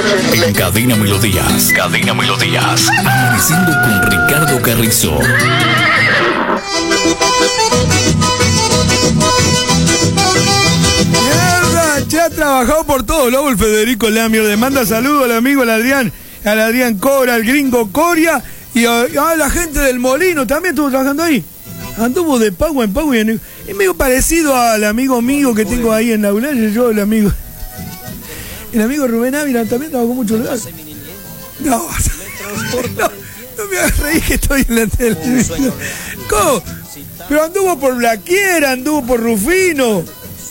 En Cadena Melodías. Cadena Melodías. Amaneciendo con Ricardo Carrizo. Mierda, ya ha trabajado por todos lados el Federico Lamier. Le manda saludos al amigo al Adrián Cora, al gringo Coria y a la gente del Molino. También estuvo trabajando ahí. Anduvo de pago en pago y es medio parecido al amigo mío que tengo ahí en Naulaye. Yo, el amigo Rubén Ávila también trabajó mucho lugar. No me hagas reír que estoy en la televisión. ¿Cómo? Pero anduvo por Blaquiera, anduvo por Rufino.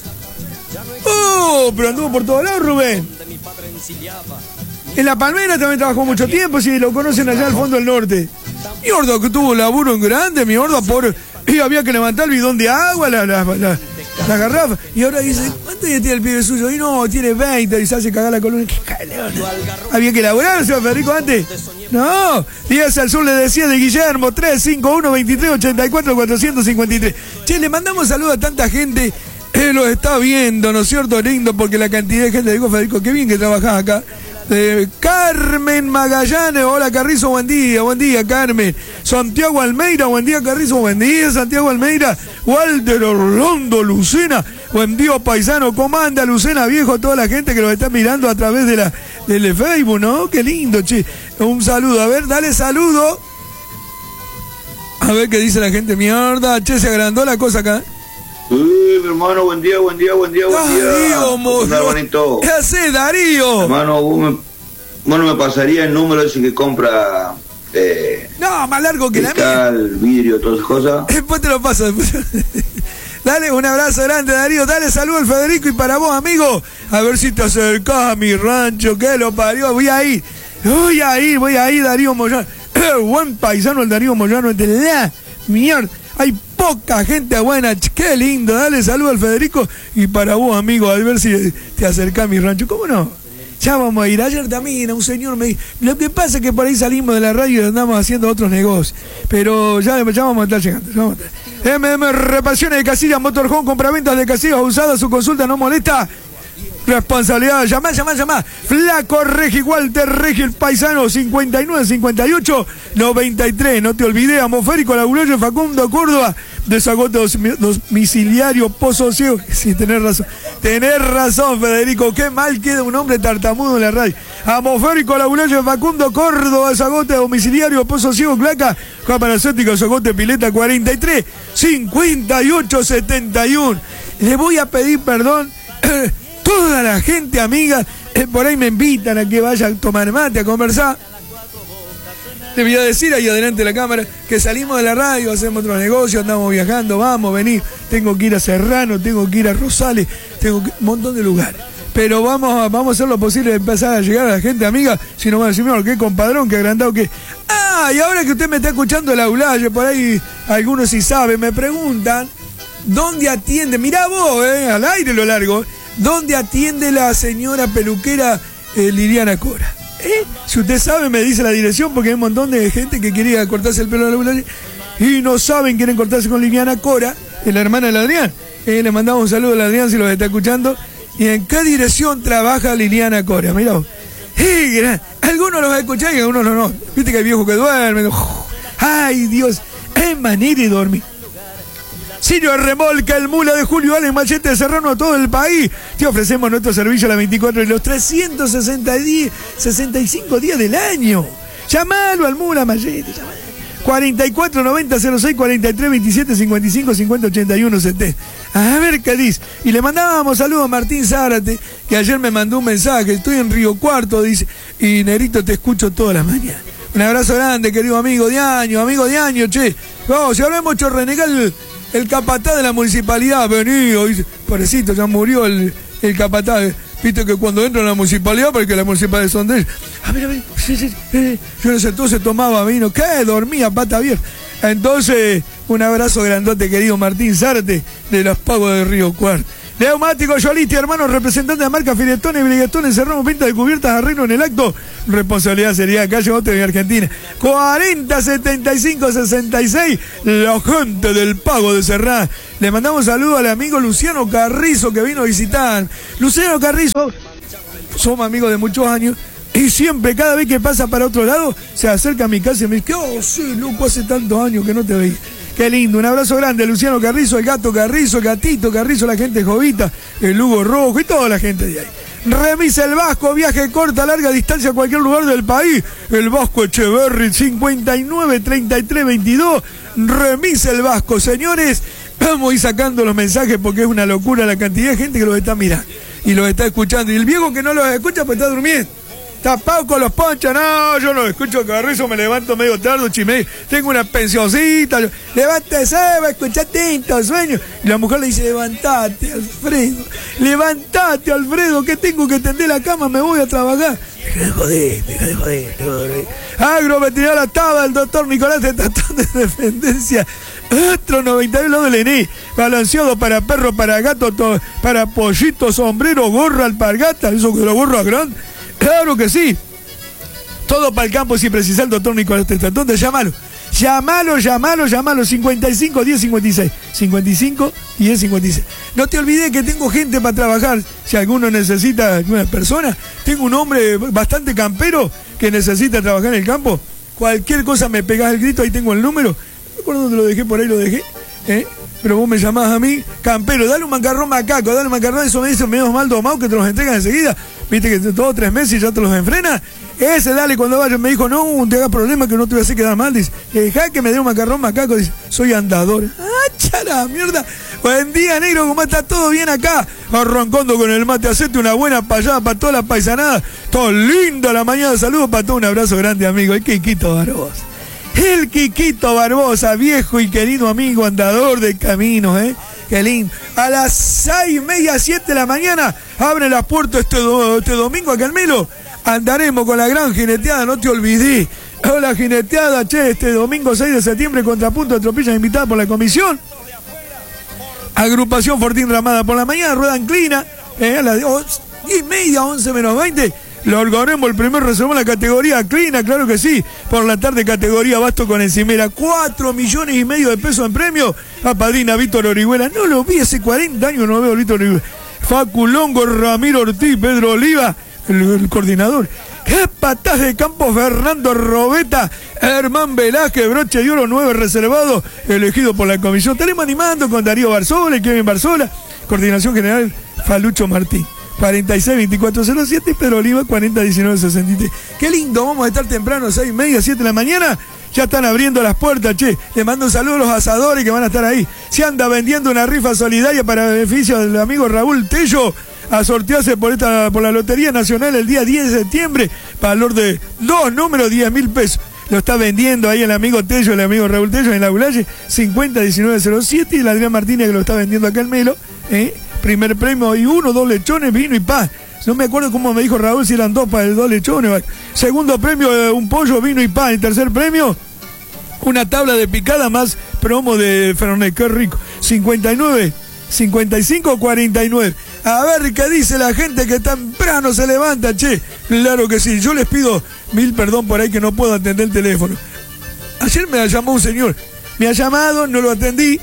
Oh, pero anduvo por todos lados, Rubén. En La Palmera también trabajó mucho tiempo, si lo conocen allá al fondo del norte. Mi gordo que tuvo laburo en grande, mi gordo por... Y había que levantar el bidón de agua, la garrafa. Y ahora dice, ¿cuánto ya tiene el pibe suyo? Y no, tiene 20 y se hace cagar la columna. ¿Qué calor? ¿Había que laburar, señor Federico, antes? No. Díaz al Sur le decía de Guillermo, 351-2384-453. Che, le mandamos saludos a tanta gente. Lo está viendo, ¿no es cierto? Lindo, porque la cantidad de gente, digo, Federico, qué bien que trabajás acá. Carmen Magallanes, hola Carrizo, buen día Carmen. Santiago Almeida, buen día Carrizo, buen día Santiago Almeida. Walter Orlando, Lucena, buen día paisano, ¿cómo anda Lucena viejo? Toda la gente que lo está mirando a través de del Facebook, ¿no? Qué lindo, che. Un saludo, a ver, dale saludo. A ver qué dice la gente, mierda, che, se agrandó la cosa acá. Mi hermano, buen día. Darío, hermanito. ¿Qué haces, Darío? Hermano, vos no me pasaría el número ese que compra no, más largo que la mía. Vidrio, todas esas cosas. Después te lo paso. Dale, un abrazo grande, Darío. Dale saludo al Federico y para vos, amigo. A ver si te acercás a mi rancho, que lo parió. Voy a ir, Darío Moyano. Buen paisano el Darío Moyano de la mierda. Hay poca gente buena, qué lindo, dale saludo al Federico y para vos, amigo, a ver si te acercás a mi rancho, ¿cómo no? Ya vamos a ir, ayer también un señor me dijo, lo que pasa es que por ahí salimos de la radio y andamos haciendo otros negocios, pero ya vamos a estar llegando, Reparaciones de Casillas, Motorhome, compraventas de casillas usadas, su consulta no molesta. Responsabilidad, llamá. Flaco Regi, Walter Regi, el paisano, 59-58-93. No te olvides, Atmosférico, Laguloyo, Facundo Córdoba, desagote domiciliario, Pozo Ciego. Sí, tenés razón, Federico. Qué mal queda un hombre tartamudo en la radio. Atmosférico, Laguloyo, Facundo Córdoba, desagote domiciliario, Pozo Ciego, Claca, cámara cética, desagote Pileta, 43-58-71. Le voy a pedir perdón. Toda la gente amiga, por ahí me invitan a que vaya a tomar mate, a conversar. Te voy a decir ahí adelante de la cámara que salimos de la radio, hacemos otros negocios, andamos viajando, vamos, vení. Tengo que ir a Serrano, tengo que ir a Rosales, un montón de lugares. Pero vamos a hacer lo posible de empezar a llegar a la gente amiga, si no van a decir, mira, qué compadrón, qué agrandado que... Ah, y ahora que usted me está escuchando el aulaje, por ahí algunos sí saben, me preguntan, ¿dónde atiende? Mirá vos, al aire lo largo, ¿dónde atiende la señora peluquera Liliana Cora? Si usted sabe, me dice la dirección, porque hay un montón de gente que quería cortarse el pelo de la y no saben, quieren cortarse con Liliana Cora, la hermana de Adrián. Le mandamos un saludo a Adrián si lo está escuchando. ¿Y en qué dirección trabaja Liliana Cora? Mirá vos. Algunos los va a escuchar y algunos no. Viste que hay viejos que duermen. Ay, Dios, es manera de dormir. Sirio Remolca, el Mula de Julio Allen, Machete de Serrano, a todo el país. Te ofrecemos nuestro servicio a las 24 y los 365 días del año. Llamalo al Mula, Machete, llamalo. 44 90 06 43 27 55 50 81 70. A ver qué dice. Y le mandábamos saludos a Martín Zárate, que ayer me mandó un mensaje. Estoy en Río Cuarto, dice, y Negrito, te escucho todas las mañanas. Un abrazo grande, querido amigo de año, che. Vamos, si hablamos hecho renegar el capataz de la municipalidad, venido, dice, pobrecito, ya murió el capataz. Viste que cuando entra en la municipalidad, porque las municipalidades son de ellos. A ver, yo en ese entonces tomaba vino, ¿qué? Dormía pata abierta. Entonces, un abrazo grandote, querido Martín Zárate, de los Pagos de Río Cuarto. Neumático Yolisti, hermano, representante de marca Firestone y Brigastone, cerramos pinta de cubiertas, arreglo en el acto. Responsabilidad sería calle Bote de Argentina. 40 75 66, la gente del Pago de Serrán. Le mandamos saludos al amigo Luciano Carrizo que vino a visitar. Luciano Carrizo, somos amigos de muchos años. Y siempre, cada vez que pasa para otro lado, se acerca a mi casa y me dice, oh, sí, loco, hace tantos años que no te veía. Qué lindo, un abrazo grande a Luciano Carrizo, el gato Carrizo, el gatito Carrizo, la gente Jovita, el Hugo Rojo y toda la gente de ahí. Remis el Vasco, viaje corta, larga distancia a cualquier lugar del país. El Vasco Echeverri, 59-33-22. Remis el Vasco, señores. Vamos a ir sacando los mensajes porque es una locura la cantidad de gente que los está mirando y los está escuchando. Y el viejo que no los escucha pues está durmiendo. Tapado con los ponchos, no, yo no escucho Carrizo, me levanto medio tarde, chimé, tengo una pensioncita, levántese, va a escuchar tinto, sueño. Y la mujer le dice, levantate, Alfredo, que tengo que tender la cama, me voy a trabajar. Deja de joder. Agroveterinaria La Taba, el doctor Nicolás de Tatón de Dependencia, Astro 91 del ENI, balanceado para perro, para gato, para pollito, sombrero, gorra, alpargata, eso que la gorra grande. Claro que sí. Todo para el campo si precisa el doctor Nicolás Testatón. Llámalo. 55 10 56. 55 10 56. No te olvides que tengo gente para trabajar. Si alguno necesita, alguna persona, tengo un hombre bastante campero que necesita trabajar en el campo. Cualquier cosa me pegás el grito, ahí tengo el número. No me acuerdo dónde lo dejé, por ahí lo dejé. Pero vos me llamás a mí, campero, dale un macarrón macaco, dale un macarrón, eso me dicen menos mal domado que te los entregan enseguida. Viste que todos 3 meses y ya te los enfrena. Ese dale cuando vaya, me dijo, no te hagas problema que no te voy a hacer quedar mal. Dice, dejá que me dé un macarrón macaco, dice, soy andador. ¡Ah, chala, mierda! Buen día, negro, ¿cómo está? ¿Todo bien acá? Arrancando con el mate, hacete una buena payada para toda la paisanada. Todo lindo a la mañana, saludos para todo, un abrazo grande, amigo. El Quiquito Barbosa. El Quiquito Barbosa, viejo y querido amigo andador de caminos, Qué lindo. A las 6:30, 7 de la mañana, abren las puertas este domingo a Calmelo. Andaremos con la gran jineteada, no te olvidé. La jineteada, este domingo 6 de septiembre, contrapunto de tropillas invitada por la comisión. Agrupación Fortín Ramada por la mañana, rueda inclina, a las 10:30, 11 menos 20. Largaremos el primer reservón en la categoría Clina, claro que sí. Por la tarde, categoría Basto con encimera. 4,5 millones de pesos en premio. A padrina Víctor Orihuela. No lo vi, hace 40 años no veo a Víctor Orihuela. Facu Longo, Ramiro Ortiz, Pedro Oliva, el coordinador. ¡Qué patás de campo! Fernando Robeta, Hermán Velázquez, broche de oro 9 reservado, elegido por la comisión. Estaremos animando con Darío Barzola y Kevin Barzola. Coordinación general, Falucho Martín. 46-2407 y Pedro Oliva 40-19-63. Qué lindo, vamos a estar temprano, 6:30, 7 de la mañana. Ya están abriendo las puertas, che. Le mando un saludo a los asadores que van a estar ahí. Se anda vendiendo una rifa solidaria para beneficio del amigo Raúl Tello, a sortearse por la Lotería Nacional el día 10 de septiembre, valor de 2 números, 10.000 pesos. Lo está vendiendo ahí el amigo Tello, el amigo Raúl Tello en la Gulaye, 50-19-07, y el Adrián Martínez que lo está vendiendo acá en Melo, primer premio y 2 lechones, vino y pan. No me acuerdo cómo me dijo Raúl si eran 2 para el 2 lechones. Segundo premio, un pollo, vino y pan. Y tercer premio, una tabla de picada más promo de Fernet. Qué rico. 59, 55, 49. A ver qué dice la gente que temprano se levanta, che. Claro que sí. Yo les pido 1000 perdón por ahí que no puedo atender el teléfono. Ayer me llamó un señor. Me ha llamado, no lo atendí.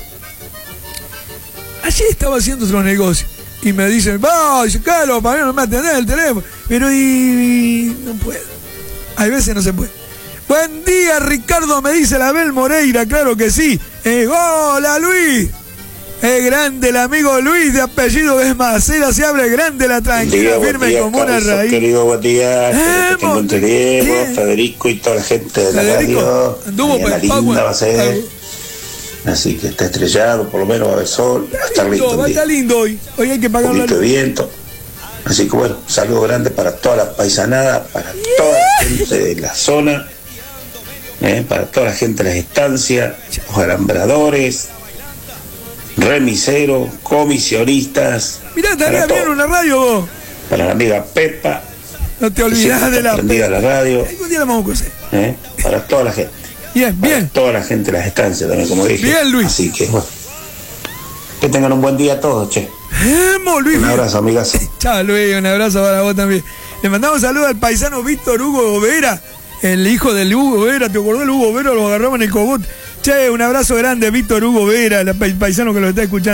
Ayer estaba haciendo otros negocios y me dicen, Carlos, para mí no me atendés el teléfono. Pero no puedo. Hay veces no se puede. Buen día, Ricardo, me dice la Abel Moreira, claro que sí. Hola, Luis. Es grande el amigo Luis, de apellido es Macera, se abre grande la tranquila, firme y como una raíz. Querido, buen día, que te encuentre Diego, Federico y toda la gente de la radio. La linda va a ser. Así que está estrellado, por lo menos va a haber sol, va a estar lindo. Va a estar lindo hoy hay que pagar un poquito de viento. Así que bueno, saludo grande para toda la paisanada, para toda la gente de la zona, para toda la gente de las estancias, los alambradores, remiseros, comisionistas. Mirá, estaría bien una radio vos. Para la amiga Pepa. No te olvidas de la Pepa. La radio. Algún día la vamos a conocer. Para toda la gente. Bien. Para toda la gente de las estancias también, como dije. Bien, Luis. Así que bueno. Que tengan un buen día todos, che. Luis. Un abrazo, amigas. Chao, Luis, un abrazo para vos también. Le mandamos saludos al paisano Víctor Hugo Vera, el hijo del Hugo Vera. ¿Te acordás del Hugo Vera? Lo agarramos en el cogote. Che, un abrazo grande, Víctor Hugo Vera, el paisano que lo está escuchando.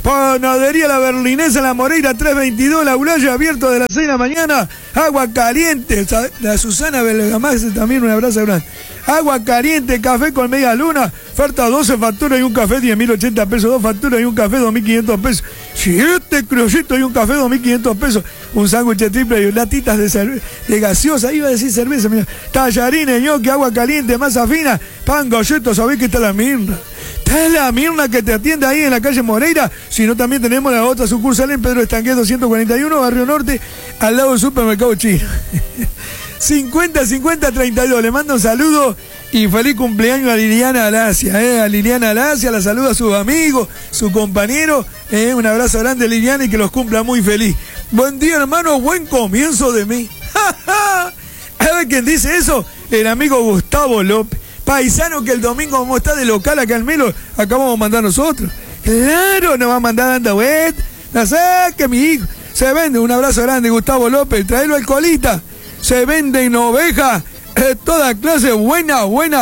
Panadería La Berlinesa, La Moreira 322, La Ulaya, abierto de las 6 de la mañana. Agua caliente, la Susana Belgamás también, un abrazo grande. Agua caliente, café con media luna, oferta 12 facturas y un café 10.080 pesos, 2 facturas y un café 2.500 pesos, 7 criollitos y un café 2.500 pesos, un sándwich triple y latitas de gaseosa, iba a decir cerveza, mira, tallarines, ñoqui, agua caliente, masa fina, pan, galletas, sabés que está la Mirna. Está la Mirna que te atiende ahí en la calle Moreira, si no también tenemos la otra sucursal en Pedro Estanqué 241, Barrio Norte, al lado del supermercado chino. 50-50-32, le mando un saludo y feliz cumpleaños a Liliana Alacia, a Liliana Alacia, la saluda a sus amigos, su compañero, un abrazo grande Liliana y que los cumpla muy feliz. Buen día hermano, buen comienzo de mí. ¿Sabe quién dice eso? El amigo Gustavo López, paisano que el domingo vamos a estar de local acá en Melo, acá vamos a mandar nosotros. Claro, nos va a mandar dando vuelta, no sé, que mi hijo se vende, un abrazo grande Gustavo López, traelo al colita. Se venden ovejas, toda clase, buena.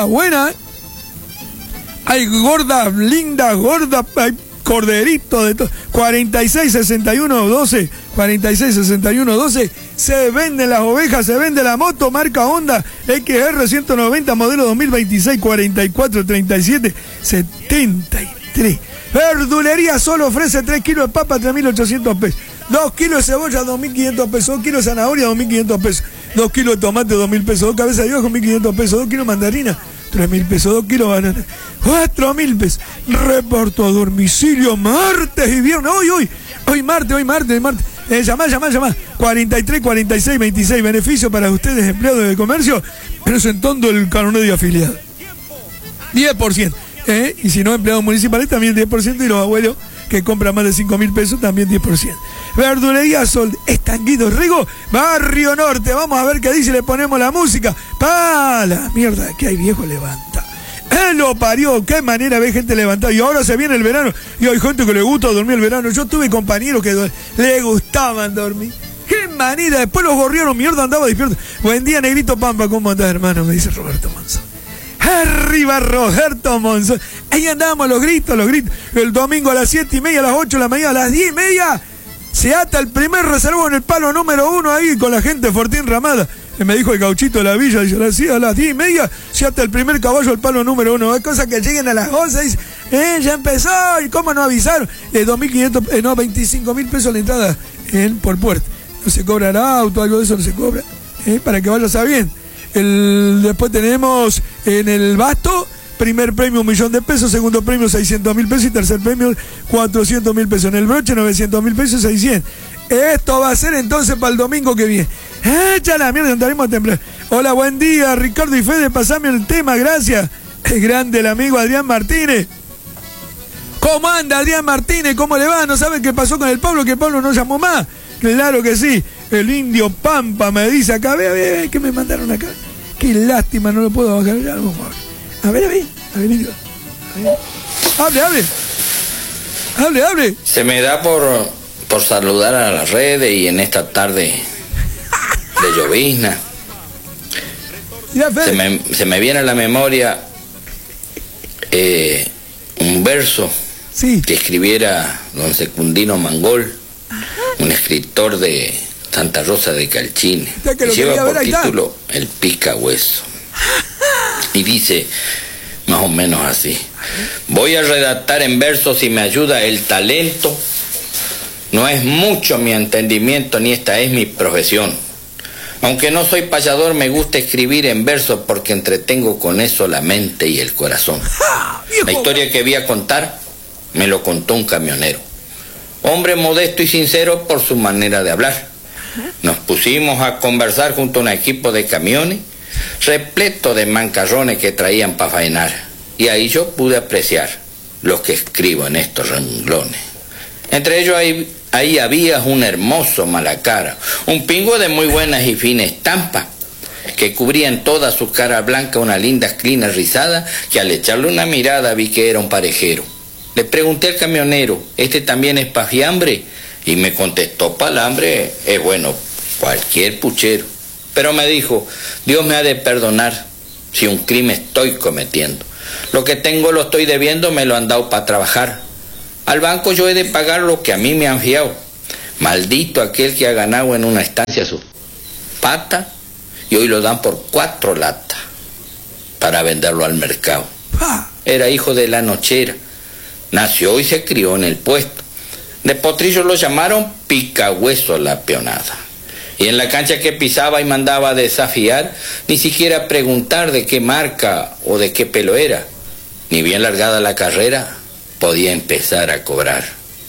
Hay gordas, lindas, gordas, hay corderitos de todo. 466112, se venden las ovejas, se vende la moto, marca Honda, XR 190, modelo 2026, 4437, 73. Verdulería solo ofrece 3 kilos de papa, 3.800 pesos. 2 kilos de cebolla, 2.500 pesos. 2 kilos de zanahoria, 2.500 pesos. 2 kilos de tomate, 2.000 pesos. 2 cabezas de ajo, 1.500 pesos. 2 kilos de mandarina, 3.000 pesos. 2 kilos de banana, 4.000 pesos. Reparto a domicilio martes y viernes. Hoy martes. Llamá. 43 46 26. Beneficio para ustedes, empleados del comercio, presentando el carnet de afiliado. 10%. Y si no, empleados municipales también 10%, y los abuelos que compran más de 5.000 pesos también 10%. Verdulería Sol, Estanguido Rigo, Barrio Norte. Vamos a ver qué dice, le ponemos la música. ¡Pa la mierda! Que hay viejo levanta. Lo parió, qué manera ve gente levantada. Y ahora se viene el verano y hay gente que le gusta dormir el verano. Yo tuve compañeros que le gustaban dormir. ¡Qué manera! Después los gorrieron, mierda, andaba despierto. Buen día, Negrito Pampa, ¿cómo andás, hermano? Me dice Roberto Monzón. Arriba Roberto Monzón. Ahí andábamos los gritos. El domingo a las 7:30, a las 8 de la mañana, a las 10:30 se ata el primer reservo en el palo número 1 ahí con la gente Fortín Ramada. Me dijo el gauchito de la villa, dice, a las 10:30 se ata el primer caballo al palo número 1. Hay cosas que lleguen a las 11 y dicen, ya empezó, ¿y cómo no avisaron? 25.000 pesos la entrada por puerta. No se cobra el auto, algo de eso no se cobra, para que vayas sabiendo. Después tenemos en el Basto, primer premio 1.000.000 de pesos, segundo premio 600.000 pesos y tercer premio 400.000 pesos. En el broche 900.000 pesos, 600. Esto va a ser entonces para el domingo que viene. Echa la mierda, andaremos temprano. Hola, buen día, Ricardo y Fede, pasame el tema, gracias. Es grande el amigo Adrián Martínez. ¿Cómo anda Adrián Martínez? ¿Cómo le va? ¿No saben qué pasó con el Pablo? Que el Pablo no llamó más. Claro que sí. El indio Pampa me dice acá, ve, que me mandaron acá. Qué lástima, no lo puedo bajar ya. A ver, indio. Hable. Se me da por saludar a las redes y en esta tarde de llovizna. Se me viene a la memoria un verso que escribiera don Secundino Mangol, un escritor de Santa Rosa de Calchine, que lleva por título El Pica Hueso, y dice más o menos así: voy a redactar en verso si me ayuda el talento, no es mucho mi entendimiento ni esta es mi profesión, aunque no soy payador me gusta escribir en verso porque entretengo con eso la mente y el corazón. La historia que voy a contar me lo contó un camionero, hombre modesto y sincero por su manera de hablar. Nos pusimos a conversar junto a un equipo de camiones repleto de mancarrones que traían para faenar, y ahí yo pude apreciar lo que escribo en estos renglones. Entre ellos ahí había un hermoso malacara, un pingo de muy buenas y finas estampas, que cubría en toda su cara blanca una linda clina rizada, que al echarle una mirada vi que era un parejero. Le pregunté al camionero, ¿este también es pa' fiambre? Y me contestó, palambre, es bueno, cualquier puchero. Pero me dijo, Dios me ha de perdonar si un crimen estoy cometiendo. Lo que tengo lo estoy debiendo, me lo han dado para trabajar. Al banco yo he de pagar lo que a mí me han fiado. Maldito aquel que ha ganado en una estancia su pata y hoy lo dan por 4 latas para venderlo al mercado. Era hijo de la nochera. Nació y se crió en el puesto. De potrillo lo llamaron picahueso la peonada. Y en la cancha que pisaba y mandaba desafiar, ni siquiera preguntar de qué marca o de qué pelo era. Ni bien largada la carrera, podía empezar a cobrar.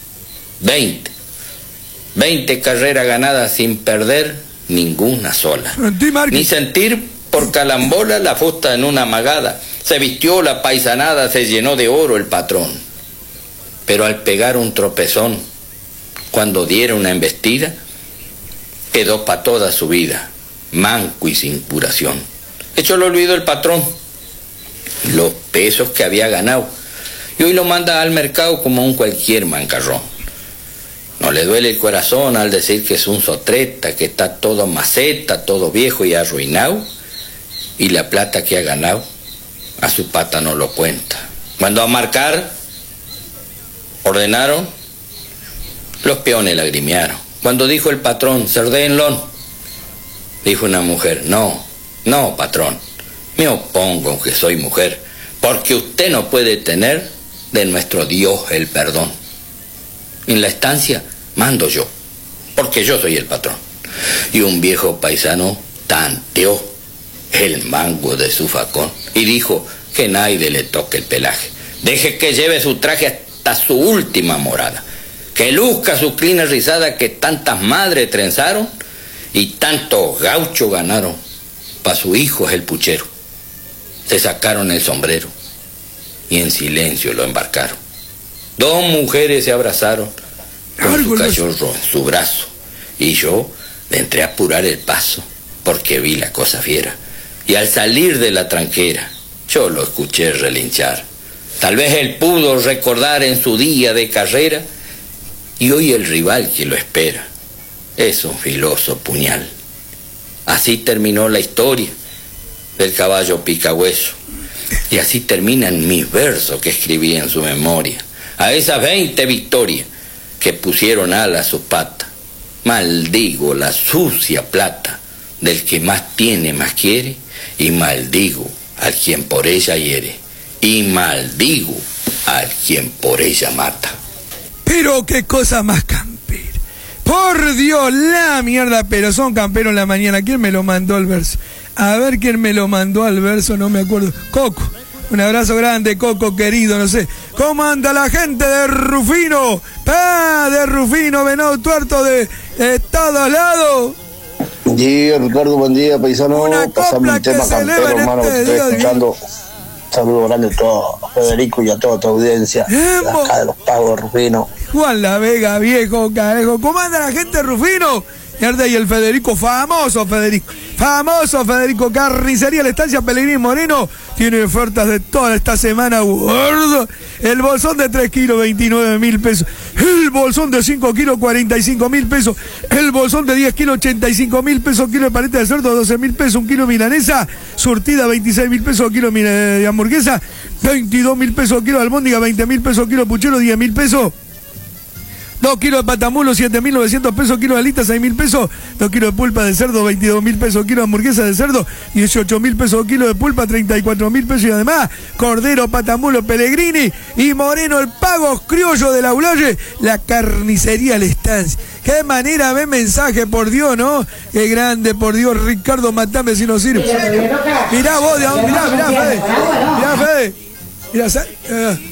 20 carreras ganadas sin perder ninguna sola. Ni sentir por calambola la fusta en una amagada. Se vistió la paisanada, se llenó de oro el patrón. Pero al pegar un tropezón, cuando diera una embestida, quedó pa' toda su vida, manco y sin curación. Hecho lo olvidó el patrón, los pesos que había ganado, y hoy lo manda al mercado como un cualquier mancarrón. No le duele el corazón al decir que es un sotreta, que está todo maceta, todo viejo y arruinado, y la plata que ha ganado a su pata no lo cuenta. Cuando a marcar ordenaron, los peones lagrimearon. Cuando dijo el patrón, cerdéenlo, dijo una mujer, no, patrón, me opongo aunque soy mujer, porque usted no puede tener de nuestro Dios el perdón. En la estancia mando yo, porque yo soy el patrón. Y un viejo paisano tanteó el mango de su facón y dijo que nadie le toque el pelaje. Deje que lleve su traje hasta su última morada, que luzca su crina rizada que tantas madres trenzaron y tantos gauchos ganaron. Pa' su hijo es el puchero. Se sacaron el sombrero y en silencio lo embarcaron. 2 mujeres se abrazaron con su cachorro en su brazo y yo le entré a apurar el paso porque vi la cosa fiera. Y al salir de la tranquera yo lo escuché relinchar. Tal vez él pudo recordar en su día de carrera y hoy el rival que lo espera es un filoso puñal. Así terminó la historia del caballo picahueso. Y así terminan mis versos que escribí en su memoria. A esas 20 victorias que pusieron alas a sus patas. Maldigo la sucia plata del que más tiene, más quiere. Y maldigo al quien por ella hiere. Y maldigo al quien por ella mata. Pero qué cosa más campera. Por Dios, la mierda, pero son camperos en la mañana. ¿Quién me lo mandó al verso? A ver quién me lo mandó al verso, no me acuerdo. Coco. Un abrazo grande, Coco, querido, no sé. ¿Cómo anda la gente de Rufino? De Rufino, Venado Tuerto, de todos lados. Buen día, Ricardo, buen día, paisano. Pasame un tema campero, hermano, que estoy escuchando. Saludos grandes a todo, a Federico y a toda tu audiencia. Acá de los Pagos de Rufino. Juan La Vega, viejo, carejo. ¿Cómo anda la gente de Rufino? Y el Federico, famoso Federico, carnicería La Estancia Pellegrini Moreno, tiene ofertas de toda esta semana, gordo. El bolsón de 3 kilos, 29.000 pesos. El bolsón de 5 kilos, 45.000 pesos. El bolsón de 10 kilos, 85.000 pesos. Kilo de paleta de cerdo, 12.000 pesos. Un kilo milanesa, surtida, 26.000 pesos. Kilo de hamburguesa, 22.000 pesos. Kilo de albóndiga, 20.000 pesos. Kilo de puchero, 10.000 pesos. 2 kilos de patamulo, 7.900 pesos, kilo de alitas, 6.000 pesos, 2 kilos de pulpa de cerdo, 22.000 pesos, kilo de hamburguesa de cerdo, 18.000 pesos, kilo de pulpa, 34.000 pesos, y además, cordero, patamulo, Pellegrini, y Moreno, el Pagos Criollo de la Ulaye, la carnicería La Estancia. Qué manera, ve mensaje, por Dios, ¿no? Qué grande, por Dios, Ricardo, matame si no sirve. Mirá vos, mirá, Fede, mirá,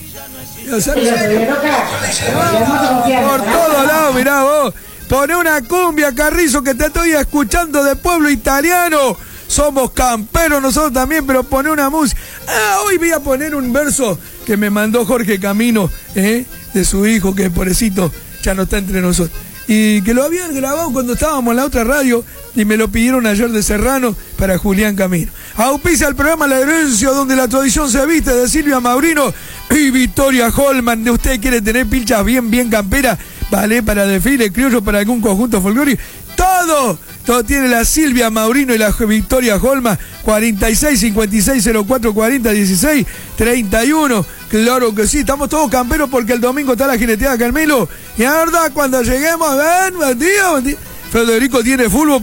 por todos lados, mirá vos. Poné una cumbia, Carrizo, que te estoy escuchando de pueblo italiano. Somos camperos nosotros también, pero poné una música. Hoy voy a poner un verso que me mandó Jorge Camino, de su hijo, que pobrecito ya no está entre nosotros. Y que lo habían grabado cuando estábamos en la otra radio y me lo pidieron ayer de Serrano para Julián Camino. Auspicia el programa La Herencia, donde la tradición se viste, de Silvia Maurino y Victoria Holman. De usted quiere tener pilchas bien camperas, vale, para desfile criollo, para algún conjunto folclórico. Todo Todo tiene la Silvia Maurino y la Victoria Holma, 46 56 04 40 16 31. Claro que sí, estamos todos camperos porque el domingo está la jineteada Carmelo. Y la verdad, cuando lleguemos, ven, buen día. Federico tiene fútbol.